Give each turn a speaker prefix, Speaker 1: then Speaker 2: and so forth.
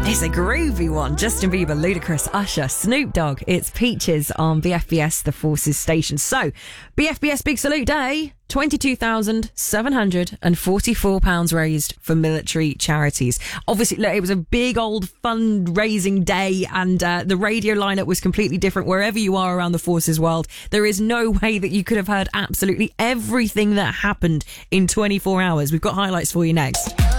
Speaker 1: It's a groovy one. Justin Bieber, Ludacris, Usher, Snoop Dogg. It's Peaches on BFBS, the Forces station. So, BFBS Big Salute Day, £22,744 raised for military charities. Obviously, look, it was a big old fundraising day, and the radio lineup was completely different wherever you are around the Forces world. There is no way that you could have heard absolutely everything that happened in 24 hours. We've got highlights for you next.